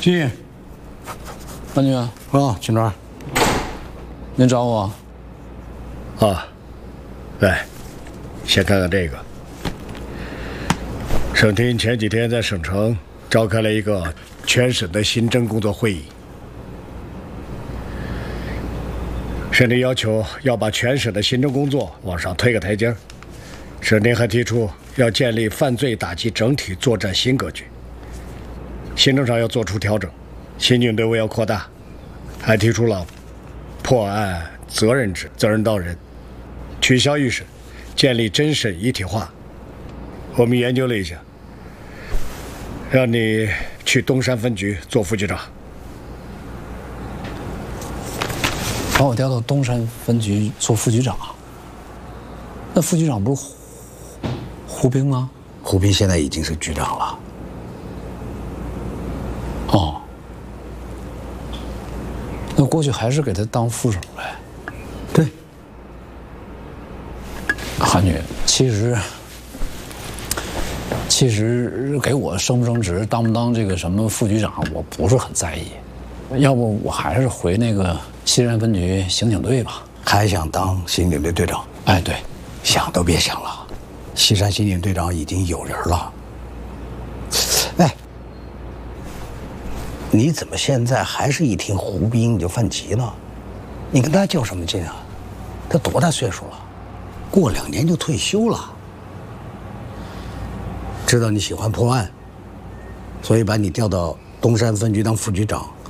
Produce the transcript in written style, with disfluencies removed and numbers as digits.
进。 安局啊，警长， 您找我？ 啊，来，先看看这个。省厅前几天在省城召开了一个全省的刑侦工作会议，省厅要求要把全省的刑侦工作往上推个台阶儿。省厅还提出要建立犯罪打击整体作战新格局，行政上要做出调整，刑警队伍要扩大，还提出了破案责任制、责任到人，取消预审，建立侦审一体化。我们研究了一下，让你去东山分局做副局长。 把我调到东山分局做副局长？那副局长不是胡兵吗？ 胡斌现在已经是局长了。 哦，那过去还是给他当副手呗。 对。 韩女，其实给我升不升职，当不当这个什么副局长，我不是很在意。要不我还是回那个西山分局刑警队吧。 还想当刑警队队长？ 哎，对， 想都别想了。西山刑警队长已经有人了。哎，你怎么现在还是一听胡斌你就犯急了？你跟他较什么劲啊？他多大岁数了？过2年就退休了。知道你喜欢破案，所以把你调到东山分局当副局长，